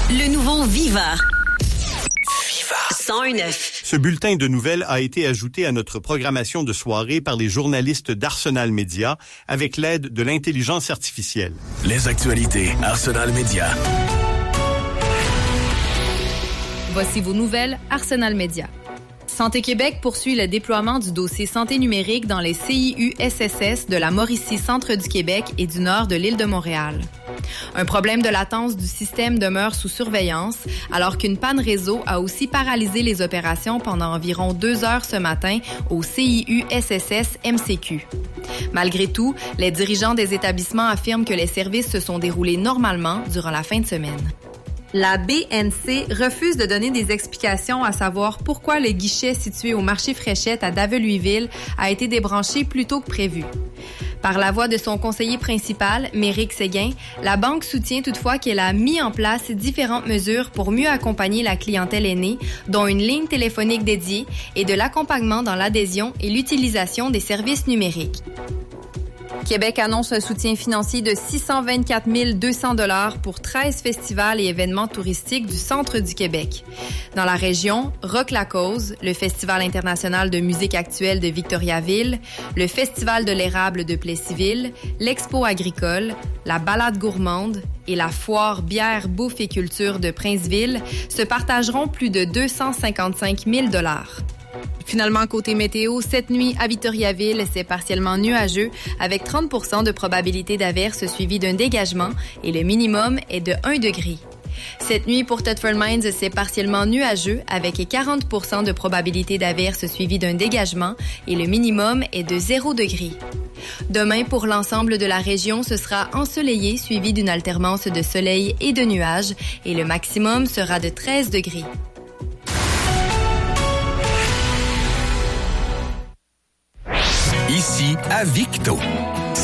Le nouveau Viva. 101.9. Ce bulletin de nouvelles a été ajouté à notre programmation de soirée par les journalistes d'Arsenal Média avec l'aide de l'intelligence artificielle. Les actualités Arsenal Média. Voici vos nouvelles Arsenal Média. Santé Québec poursuit le déploiement du dossier santé numérique dans les CIU-SSS de la Mauricie centre du Québec et du nord de l'île de Montréal. Un problème de latence du système demeure sous surveillance, alors qu'une panne réseau a aussi paralysé les opérations pendant environ 2 heures ce matin au CIU-SSS MCQ. Malgré tout, les dirigeants des établissements affirment que les services se sont déroulés normalement durant la fin de semaine. La BNC refuse de donner des explications à savoir pourquoi le guichet situé au marché Fréchette à Daveluiville a été débranché plus tôt que prévu. Par la voix de son conseiller principal, Méric Séguin, la banque soutient toutefois qu'elle a mis en place différentes mesures pour mieux accompagner la clientèle aînée, dont une ligne téléphonique dédiée et de l'accompagnement dans l'adhésion et l'utilisation des services numériques. Québec annonce un soutien financier de 624 200 $ pour 13 festivals et événements touristiques du centre du Québec. Dans la région, Rock la Cause, le Festival international de musique actuelle de Victoriaville, le Festival de l'érable de Plessisville, l'Expo agricole, la Balade gourmande et la Foire bière, bouffe et culture de Princeville se partageront plus de 255 000 $. Finalement, côté météo, cette nuit à Victoriaville, c'est partiellement nuageux avec 30 % de probabilité d'averse suivie d'un dégagement et le minimum est de 1 degré. Cette nuit pour Thetford Mines, c'est partiellement nuageux avec 40 % de probabilité d'averse suivie d'un dégagement et le minimum est de 0 degré. Demain, pour l'ensemble de la région, ce sera ensoleillé suivi d'une alternance de soleil et de nuages et le maximum sera de 13 degrés. Ici à Victo.